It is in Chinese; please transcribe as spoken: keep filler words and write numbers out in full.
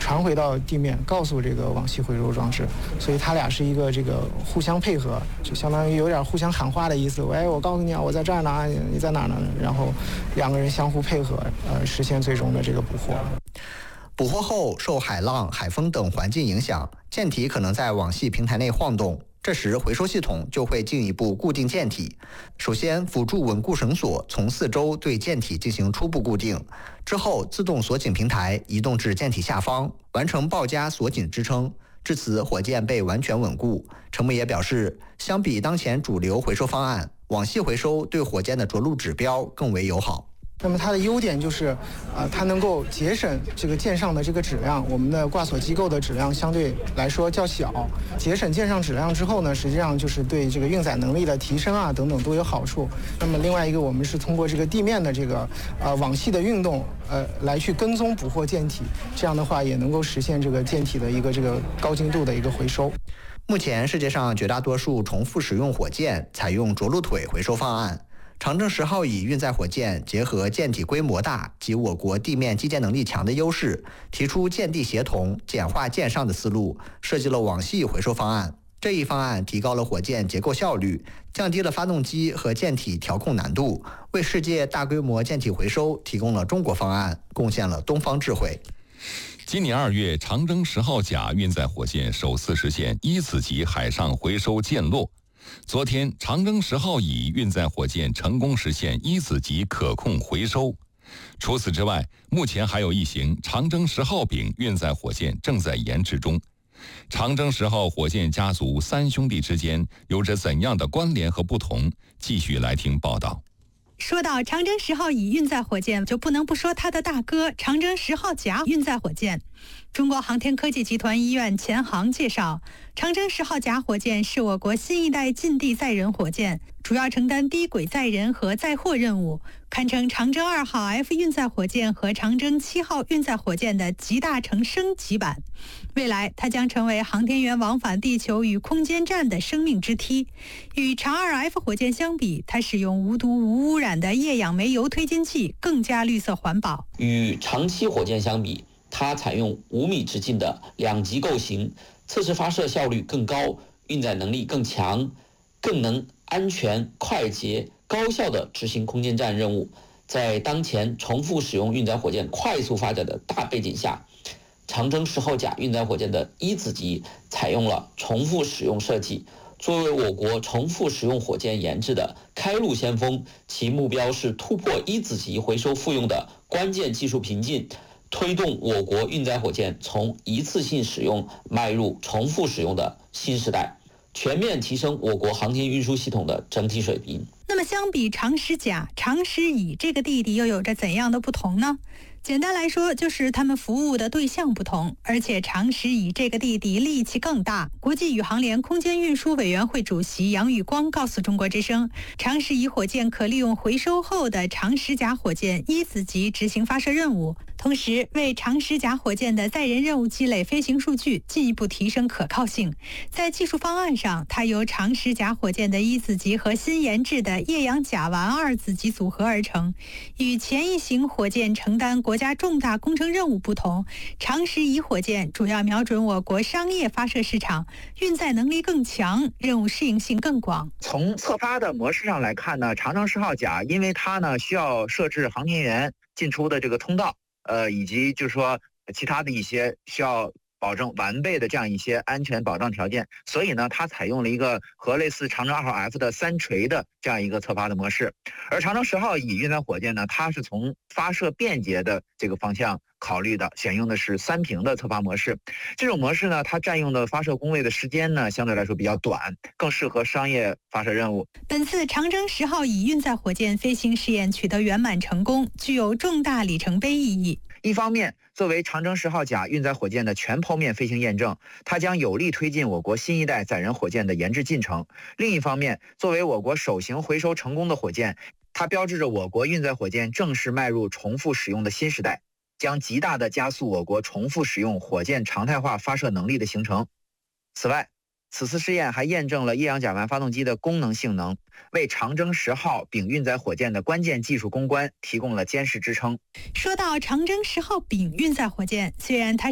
传回到地面，告诉这个网系回收装置。所以它俩是一个这个互相配合，就相当于有点互相喊话的意思。喂，我告诉你啊，我在这儿呢，你在哪儿呢？然后两个人相互配合，呃，实现最终的这个捕获。 捕获后受海浪、海风等环境影响，舰体可能在网系平台内晃动。这时，回收系统就会进一步固定舰体。首先，辅助稳固绳索从四周对舰体进行初步固定，之后自动锁紧平台移动至舰体下方，完成抱夹锁紧支撑。至此，火箭被完全稳固。陈木也表示，相比当前主流回收方案，网系回收对火箭的着陆指标更为友好。 那么它的优点就是，呃，它能够节省这个舰上的这个质量，我们的挂锁机构的质量相对来说较小，节省舰上质量之后呢，实际上就是对这个运载能力的提升啊等等都有好处。那么另外一个，我们是通过这个地面的这个呃网系的运动，呃来去跟踪捕获舰体，这样的话也能够实现这个舰体的一个这个高精度的一个回收。 目前世界上绝大多数重复使用火箭采用着陆腿回收方案。长征十号乙运载火箭结合舰体规模大及我国地面基建能力强的优势，提出舰地协同、简化舰上的思路，设计了网系回收方案。这一方案提高了火箭结构效率，降低了发动机和舰体调控难度，为世界大规模舰体回收提供了中国方案，贡献了东方智慧。 今年二月，长征十号甲运载火箭首次实现一次级海上回收舰落。昨天，长征十号乙运载火箭成功实现一子级可控回收。除此之外，目前还有一型长征十号丙运载火箭正在研制中。长征十号火箭家族三兄弟之间有着怎样的关联和不同？继续来听报道。 说到长征十号乙运载火箭，就不能不说它的大哥长征十号甲运载火箭。中国航天科技集团医院前航介绍，长征十号甲火箭是我国新一代近地载人火箭，主要承担低轨载人和载货任务，堪称长征二号 F 运载火箭和长征七号运载火箭的集大成升级版。未来，它将成为航天员往返地球与空间站的生命之梯。与长二 F 火箭相比，它使用无毒无污染的液氧煤油推进器，更加绿色环保。 与长七火箭相比，它采用五米直径的两级构型，测试发射效率更高，运载能力更强，更能安全、快捷、高效地执行空间站任务。在当前重复使用运载火箭快速发展的大背景下，长征十号甲运载火箭的一子级采用了重复使用设计，作为我国重复使用火箭研制的开路先锋，其目标是突破一子级回收复用的关键技术瓶颈，推动我国运载火箭从一次性使用迈入重复使用的新时代，全面提升我国航天运输系统的整体水平。 那么相比长十甲、长十乙这个弟弟又有着怎样的不同呢？简单来说，就是他们服务的对象不同，而且长十乙这个弟弟力气更大。国际宇航联空间运输委员会主席杨宇光告诉中国之声，长十乙火箭可利用回收后的长十甲火箭一子级执行发射任务，同时为长十甲火箭的载人任务积累飞行数据，进一步提升可靠性。在技术方案上，它由长十甲火箭的一子级和新研制的液氧甲烷二子级组合而成。与前一型火箭承担国家重大工程任务不同，长十乙火箭主要瞄准我国商业发射市场，运载能力更强，任务适应性更广。 从测发的模式上来看呢，长征十号甲因为它呢需要设置航天员进出的这个通道，呃，以及就是说其他的一些需要保证完备的这样一些安全保障条件，所以呢，它采用了一个和类似长征二号 F 的三锤的这样一个测发的模式。而长征十号乙运载火箭呢，它是从发射便捷的这个方向考虑的，选用的是三屏的测发模式。这种模式呢，它占用的发射工位的时间呢，相对来说比较短，更适合商业发射任务。 本次长征十号乙运载火箭飞行试验取得圆满成功，具有重大里程碑意义。 一方面，作为长征十号甲运载火箭的全剖面飞行验证，它将有力推进我国新一代载人火箭的研制进程。另一方面，作为我国首型回收成功的火箭，它标志着我国运载火箭正式迈入重复使用的新时代，将极大地加速我国重复使用火箭常态化发射能力的形成。此外，此次试验还验证了液氧甲烷发动机的功能性能，为长征十号丙运载火箭的关键技术攻关提供了坚实支撑。 说到长征十号丙运载火箭，虽然它